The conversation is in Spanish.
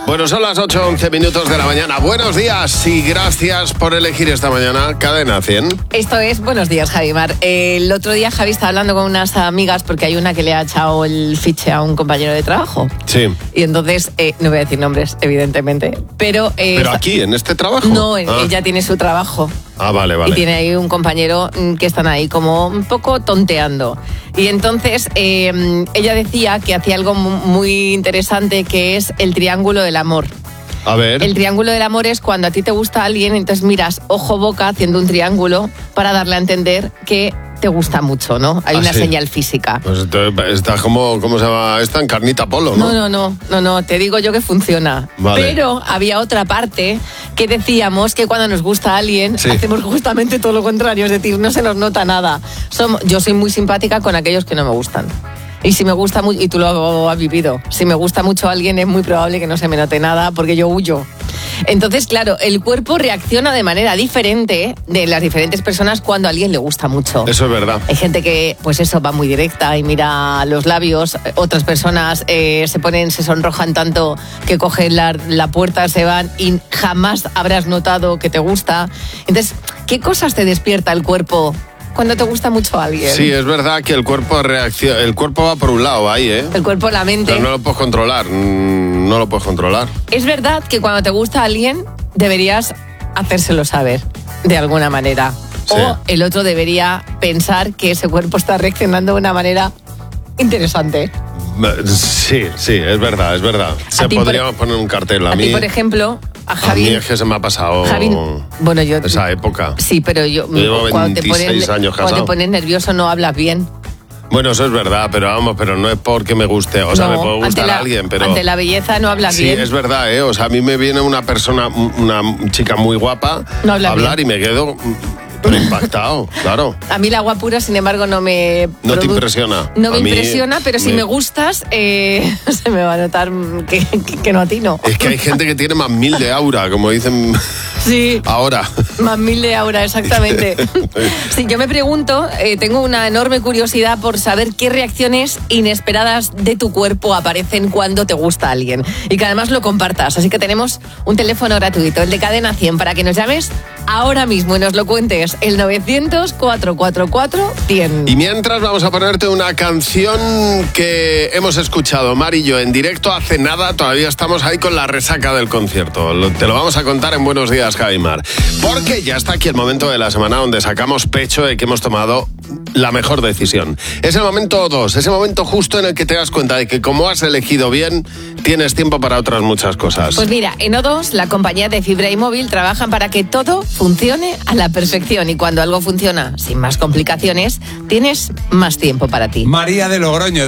Bueno, son las 8:11 minutos de la mañana. Buenos días y gracias por elegir esta mañana Cadena 100. Esto es Buenos Días, Javimar. El otro día Javi estaba hablando con unas amigas porque hay una que le ha echado el fiche a un compañero de trabajo. Sí. Y entonces, no voy a decir nombres, evidentemente, pero... ¿Pero aquí, en este trabajo? No, ella tiene su trabajo. Ah, vale. Y tiene ahí un compañero que están ahí como un poco tonteando. Y entonces ella decía que hacía algo muy interesante, que es el triángulo del amor. A ver. El triángulo del amor es cuando a ti te gusta alguien, entonces miras ojo-boca haciendo un triángulo para darle a entender que te gusta mucho, ¿no? Hay una señal física. Pues está como, ¿cómo se llama? Está en carnita polo, ¿no? No, te didigo yo que funciona. Vale. Pero había otra parte que decíamos que cuando nos gusta alguien, hacemos justamente todo lo contrario, es decir, no se nos nota nada. Yo soy muy simpática con aquellos que no me gustan. Y si me gusta mucho, y tú lo has vivido, si me gusta mucho a alguien es muy probable que no se me note nada porque yo huyo. Entonces, claro, el cuerpo reacciona de manera diferente de las diferentes personas cuando a alguien le gusta mucho. Eso es verdad. Hay gente que, pues eso, va muy directa y mira los labios. Otras personas se sonrojan tanto que cogen la puerta, se van y jamás habrás notado que te gusta. Entonces, ¿qué cosas te despierta el cuerpo cuando te gusta mucho a alguien? Sí, es verdad que el cuerpo reacciona, el cuerpo va por un lado ahí, ¿eh? El cuerpo, la mente. Pero no lo puedes controlar, no lo puedes controlar. Es verdad que cuando te gusta a alguien deberías hacérselo saber, de alguna manera. Sí. O el otro debería pensar que ese cuerpo está reaccionando de una manera interesante. Sí, es verdad. Se podría poner un cartel. A mí, por ejemplo, a Javi... A mí es que se me ha pasado esa época. Sí, pero yo llevo 26 años casado. Cuando te pones nervioso no hablas bien. Bueno, eso es verdad, pero no es porque me guste. O sea, me puede gustar a alguien, pero... Ante la belleza no hablas bien. Sí, es verdad, ¿eh? O sea, a mí me viene una persona, una chica muy guapa, no a hablar bien. Y me quedo... Pero impactado, claro. A mí la agua pura, sin embargo, no me... No te impresiona. No me impresiona, pero si me gustas, se me va a notar que no atino. Es que hay gente que tiene más 1000 de aura, como dicen... Sí. Ahora. Más 1000 de aura, exactamente. Sí, yo me pregunto, tengo una enorme curiosidad por saber qué reacciones inesperadas de tu cuerpo aparecen cuando te gusta alguien. Y que además lo compartas. Así que tenemos un teléfono gratuito, el de Cadena 100, para que nos llames ahora mismo y nos lo cuentes. El 900-444-100. Y mientras vamos a ponerte una canción que hemos escuchado Mar y yo en directo hace nada. Todavía estamos ahí con la resaca del concierto. Te lo vamos a contar en Buenos Días, Javimar. Porque ya está aquí el momento de la semana donde sacamos pecho de que hemos tomado la mejor decisión. Es el momento 2, ese momento justo en el que te das cuenta de que como has elegido bien, tienes tiempo para otras muchas cosas. Pues mira, en O2, la compañía de fibra y móvil, trabajan para que todo funcione a la perfección. Y cuando algo funciona sin más complicaciones, tienes más tiempo para ti. María de Logroño.